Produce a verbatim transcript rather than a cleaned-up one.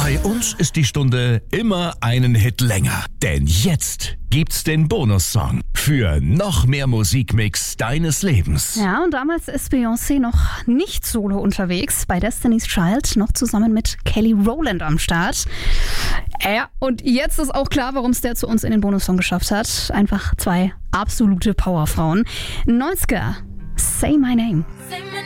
Bei uns ist die Stunde immer einen Hit länger. Denn jetzt gibt's den Bonussong für noch mehr Musikmix deines Lebens. Ja, und damals ist Beyoncé noch nicht solo unterwegs, bei Destiny's Child, noch zusammen mit Kelly Rowland am Start. Ja, und jetzt ist auch klar, warum es der zu uns in den Bonussong geschafft hat. Einfach zwei absolute Powerfrauen. neunziger, Say My Name. Say my